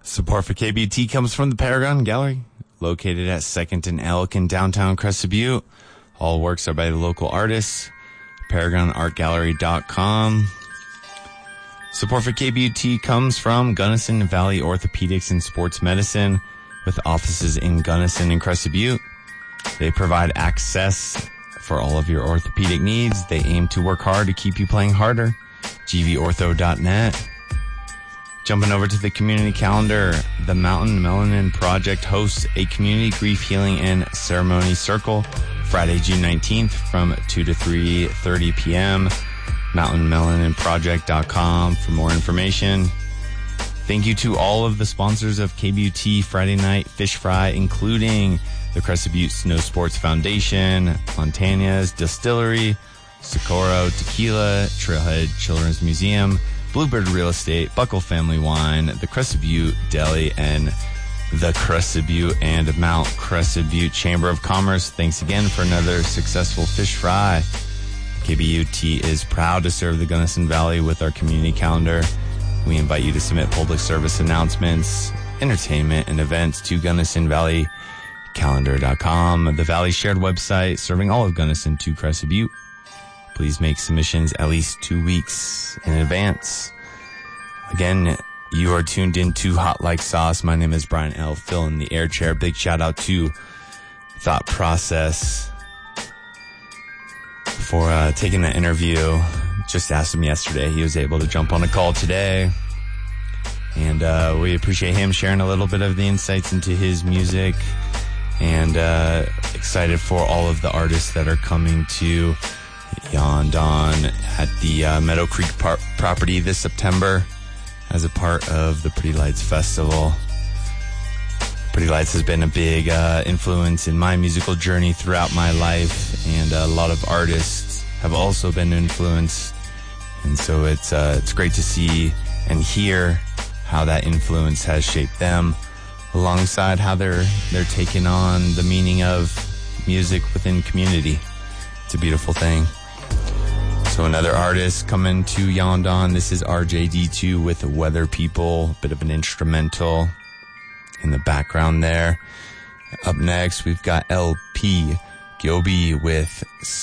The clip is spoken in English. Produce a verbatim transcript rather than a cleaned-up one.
Support for K B U T comes from the Paragon Gallery, located at second and Elk in downtown Crested Butte. All works are by the local artists. paragon art gallery dot com. Support for K B U T comes from Gunnison Valley Orthopedics and Sports Medicine, with offices in Gunnison and Crested Butte. They provide access for all of your orthopedic needs. They aim to work hard to keep you playing harder. G V ortho dot net. Jumping over to the community calendar, the Mountain Melanin Project hosts a community grief healing and ceremony circle Friday, June nineteenth from two to three thirty p.m. mountain melanin project dot com for more information. Thank you to all of the sponsors of K B U T Friday Night Fish Fry, including the Crested Butte Snow Sports Foundation, Montana's Distillery, Socorro Tequila, Trailhead Children's Museum, Bluebird Real Estate, Buckle Family Wine, the Crested Butte Deli, and the Crested Butte and Mount Crested Butte Chamber of Commerce. Thanks again for another successful fish fry. K B U T is proud to serve the Gunnison Valley with our community calendar. We invite you to submit public service announcements, entertainment, and events to Gunnison Valley calendar dot com, the Valley shared website serving all of Gunnison to Crested Butte. Please make submissions at least two weeks in advance. Again, you are tuned into Hot Like Sauce. My name is Brian L. Phil in the air chair. Big shout out to Thought Process for uh, taking the interview. Just asked him yesterday. He was able to jump on a call today. And uh, we appreciate him sharing a little bit of the insights into his music. And uh, excited for all of the artists that are coming to Yondon at the uh, Meadow Creek par- property this September as a part of the Pretty Lights Festival. Pretty Lights has been a big uh, influence in my musical journey throughout my life, and a lot of artists have also been influenced. And so it's uh, it's great to see and hear how that influence has shaped them, alongside how they're they're taking on the meaning of music within community. It's a beautiful thing. So another artist coming to Yondon. This is R J D two with Weather People, a bit of an instrumental in the background there. Up next, we've got L P Gyobi with